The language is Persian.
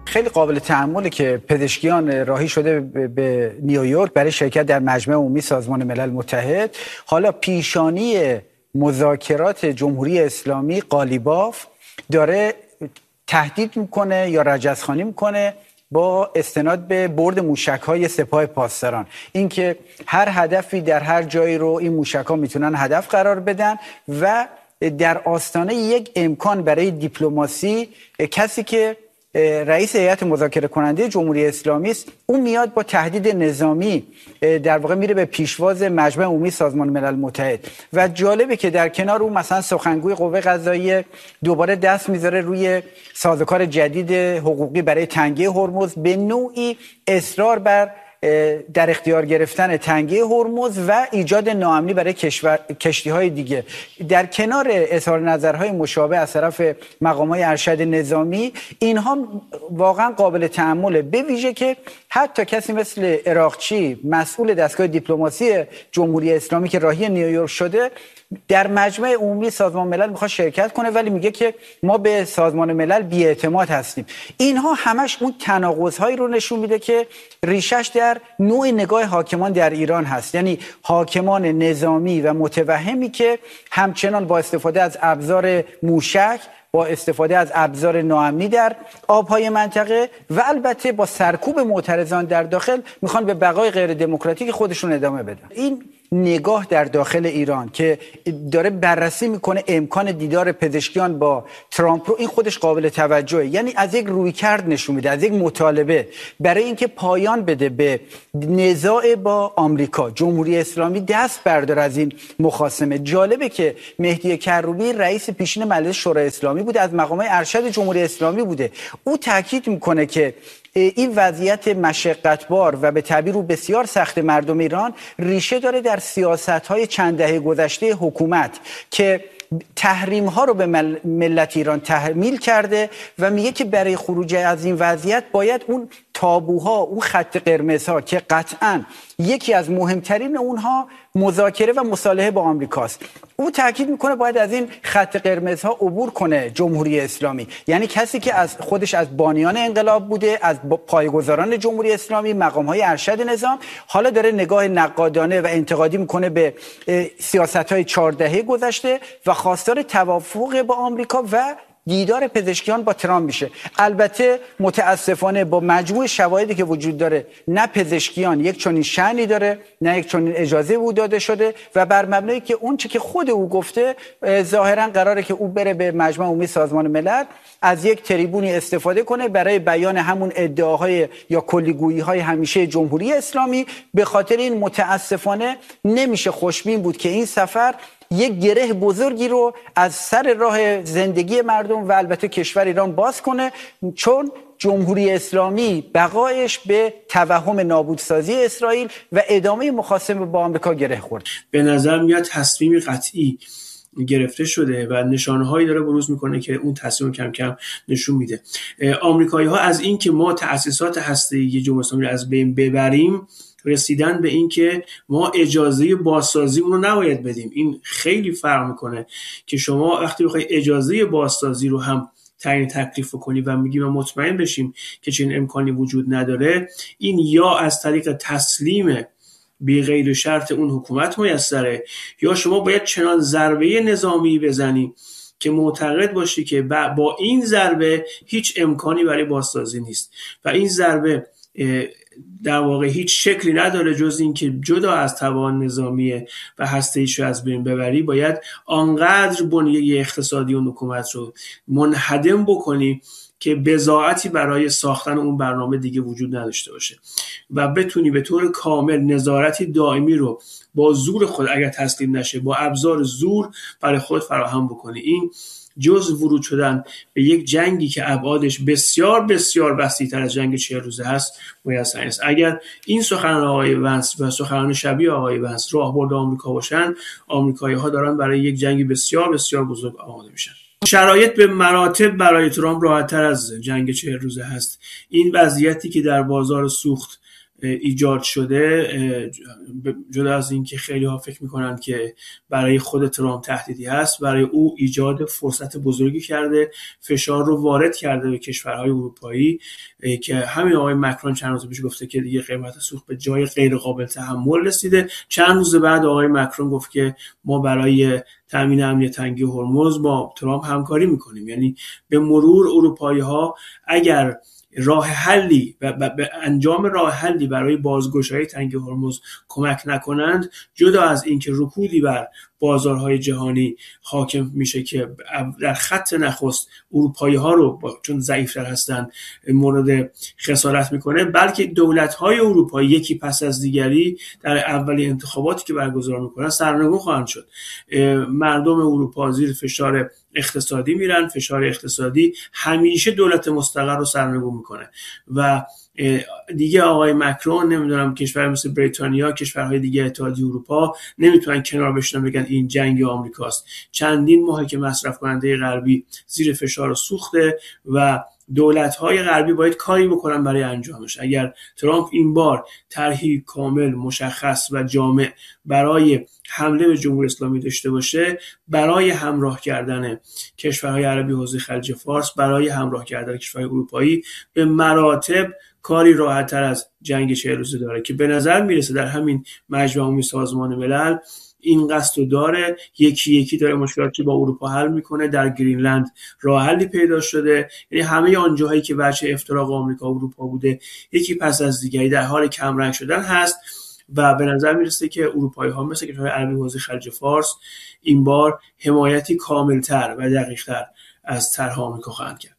خیلی قابل تأمله که پزشکیان راهی شده به نیویورک برای شرکت در مجمع عمومی سازمان ملل متحد. حالا پیشانی مذاکرات جمهوری اسلامی قالیباف داره تهدید میکنه یا رجزخوانی میکنه با استناد به برد موشک‌های سپاه پاسداران، اینکه هر هدفی در هر جایی رو این موشک‌ها میتونن هدف قرار بدن و در آستانه یک امکان برای دیپلماسی کسی که رئیس هیئت مذاکره کننده جمهوری اسلامی است، اون میاد با تهدید نظامی در واقع میره به پیشواز مجمع عمومی سازمان ملل متحد. و جالبه که در کنار اون مثلا سخنگوی قوه قضاییه دوباره دست میذاره روی سازوکار جدید حقوقی برای تنگه هرمز، به نوعی اصرار بر در اختیار گرفتن تنگه هرمز و ایجاد ناامنی برای کشتی‌های دیگه. در کنار اظهار نظرهای مشابه از طرف مقام‌های ارشد نظامی، اینها واقعا قابل تأمله، به ویژه که حتی کسی مثل عراقچی مسئول دستگاه دیپلماسی جمهوری اسلامی که راهی نیویورک شده در مجمع عمومی سازمان ملل میخواد شرکت کنه، ولی میگه که ما به سازمان ملل بی‌اعتماد هستیم. اینها همش اون تناقض‌هایی رو نشون میده که ریشش در نوع نگاه حاکمان در ایران هست، یعنی حاکمان نظامی و متوهمی که همچنان با استفاده از ابزار موشک، با استفاده از ابزار ناامنی در آبهای منطقه و البته با سرکوب معترضان در داخل میخوان به بقای غیر دموکراتیک خودشون ادامه بدن. این نگاه در داخل ایران که داره بررسی میکنه امکان دیدار پزشکیان با ترامپ رو، این خودش قابل توجهه. یعنی از یک رویکرد نشون میده، از یک مطالبه برای اینکه پایان بده به نزاع با آمریکا، جمهوری اسلامی دست برداره از این مخاصمه. جالبه که مهدی کروبی رئیس پیشین مجلس شورای اسلامی بوده، از مقامات ارشد جمهوری اسلامی بوده. او تاکید میکنه که این وضعیت مشقتبار و به تعبیر او بسیار سخت مردم ایران ریشه داره در سیاست‌های چند دهه گذشته حکومت که تحریم ها رو به ملت ایران تحمیل کرده و میگه که برای خروج از این وضعیت باید اون تابوها، اون خط قرمزها که قطعاً یکی از مهمترین اونها مذاکره و مصالحه با آمریکاست، او تاکید میکنه باید از این خط قرمزها عبور کنه جمهوری اسلامی. یعنی کسی که از خودش از بانیان انقلاب بوده، از پایه‌گذاران جمهوری اسلامی، مقام‌های ارشد نظام، حالا داره نگاه نقادانه و انتقادی میکنه به سیاست‌های 4 دهه گذشته و خواستار توافق با آمریکا و دیدار پزشکیان با ترامپ میشه. البته متاسفانه با مجموع شواهدی که وجود داره، نه پزشکیان یک چنین شأنی داره، نه یک چنین اجازه او داده شده و بر مبنایی که اون چه که خود او گفته، ظاهرا قراره که او بره به مجمع عمومی سازمان ملل از یک تریبونی استفاده کنه برای بیان همون ادعاهای یا کلیگویی‌های همیشه جمهوری اسلامی. به خاطر این متاسفانه نمیشه خوشبین بود که این سفر یک گره بزرگی رو از سر راه زندگی مردم و البته کشور ایران باز کنه، چون جمهوری اسلامی بقایش به توهم نابودسازی اسرائیل و ادامه مخاصمه با آمریکا گره خورد. به نظر میاد تصمیم قطعی گرفته شده و نشانه‌هایی داره بروز میکنه که اون تصمیم کم کم نشون میده. آمریکایی‌ها از این که ما تأسیسات هسته‌ای جمهوری اسلامی رو از بین ببریم رسیدن به این که ما اجازه بازسازی اون رو نباید بدیم. این خیلی فرق میکنه که شما وقتی بخوای اجازه بازسازی رو هم تعیین تکلیف کنی و میگیم و مطمئن بشیم که چنین امکانی وجود نداره، این یا از طریق تسلیم بی غیر شرط اون حکومت میسره، یا شما باید چنان ضربه نظامی بزنی که معتقد باشی که با این ضربه هیچ امکانی برای بازسازی نیست و این ضربه در واقع هیچ شکلی نداره جز این که جدا از توان نظامی و هسته‌ایش رو از بین ببری، باید آنقدر بنیه اقتصادی و حکومت رو منهدم بکنی که بضاعتی برای ساختن اون برنامه دیگه وجود نداشته باشه و بتونی به طور کامل نظارتی دائمی رو با زور خود اگر تسلیم نشه با ابزار زور برای خود فراهم بکنی. این جز ورود شدن به یک جنگی که ابعادش بسیار بسیار وسیع‌تر از جنگ 40 روزه هست میسر است. اگر این سخنان آقای ونس و سخنان شبیه آقای ونس راهبرد آمریکا باشن، آمریکایی‌ها دارن برای یک جنگی بسیار بسیار بزرگ آماده میشن. شرایط به مراتب برای ترامپ راحت‌تر از جنگ 40 روزه هست. این وضعیتی که در بازار سوخت ایجاد شده، جدا از این که خیلی ها فکر میکنن که برای خود ترامپ تهدیدی هست، برای او ایجاد فرصت بزرگی کرده، فشار رو وارد کرده به کشورهای اروپایی که همین آقای مکرون چند روز پیش گفته که دیگه قیمت سوخت به جای غیر قابل تحمل رسیده. چند روز بعد آقای مکرون گفت که ما برای تامین امنیت تنگی هرمز با ترامپ همکاری میکنیم. یعنی به مرور اروپایی ها اگر راه حلی و به انجام راه حلی برای بازگشایی تنگی هرمز کمک نکنند، جدا از اینکه رکودی بر بازارهای جهانی حاکم میشه که در خط نخست اروپایی ها رو چون ضعیفتر هستند مورد خسارت میکنه، بلکه دولت های اروپایی یکی پس از دیگری در اولین انتخاباتی که برگزار میکنن سرنگون خواهند شد. مردم اروپا زیر فشار اقتصادی میرن، فشار اقتصادی همیشه دولت مستقر رو سرنگون میکنه و دیگه آقای مکرون، نمیدونم کشور مثل بریتانیا، کشورهای دیگه اتحادیه اروپا نمیتونن کنار بشینن بگن این جنگ آمریکاست. چندین ماهه که مصرف کننده غربی زیر فشار سوخته و دولت‌های غربی باید کاری بکنن برای انجامش. اگر ترامپ این بار طرحی کامل، مشخص و جامع برای حمله به جمهوری اسلامی داشته باشه، برای همراه کردن کشورهای عربی حوزه خلیج فارس، برای همراه کردن کشورهای اروپایی، به مراتب کاری راحت‌تر از جنگ 40 روزه داره که به نظر میرسه در همین مجمع عمومی سازمان ملل این قصد رو داره، یکی یکی داره مشکلاتی با اروپا حل میکنه. در گرینلند راه حلی پیدا شده. یعنی همه آن جاهایی که بچه افتراق آمریکا و اروپا بوده یکی پس از دیگری در حال کمرنگ شدن هست و به نظر میرسه که اروپایی ها مثل کشورهای عربی حوزه خلیج فارس این بار حمایتی کاملتر و دقیقتر از طرح آمریکا خواهند کرد.